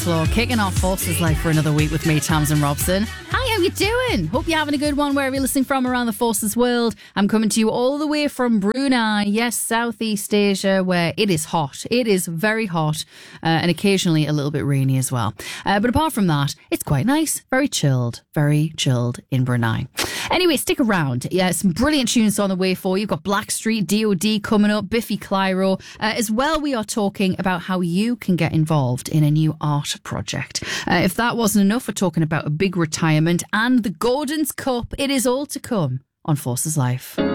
Floor, kicking off Forces Life for another week with me, Tamsin Robson. Hi, how you doing? Hope you're having a good one wherever you're listening from around the Forces world. I'm coming to you all the way from Brunei, yes, Southeast Asia, where it is hot. It is very hot and occasionally a little bit rainy as well. But apart from that, it's quite nice, very chilled in Brunei. Anyway, stick around. Yeah, some brilliant tunes on the way for you. You've got Blackstreet, D.O.D. coming up, Biffy Clyro. As well, we are talking about how you can get involved in a new art project. If that wasn't enough, we're talking about a big retirement and the Gordon's Cup. It is all to come on Forces Life.